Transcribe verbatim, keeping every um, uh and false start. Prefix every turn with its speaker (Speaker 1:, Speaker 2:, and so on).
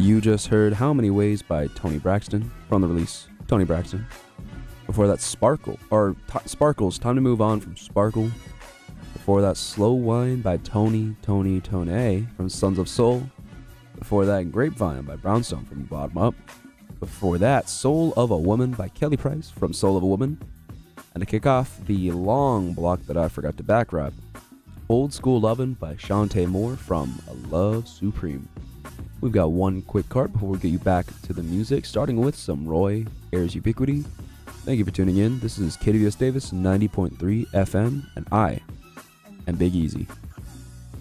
Speaker 1: You just heard How Many Ways by Tony Braxton from the release Tony Braxton. Before that, Sparkle, or t- Sparkles, Time to Move On from Sparkle. Before that, Slow Wine by Tony, Tony, Tone from Sons of Soul. Before that, Grapevine by Brownstone from Bottom Up. Before that, Soul of a Woman by Kelly Price from Soul of a Woman. And to kick off the long block that I forgot to back rap, Old School Lovin' by Shantae Moore from A Love Supreme. We've got one quick card before we get you back to the music, starting with some Roy Ayers Ubiquity. Thank you for tuning in. This is K W S Davis ninety point three F M, and I am Big Easy.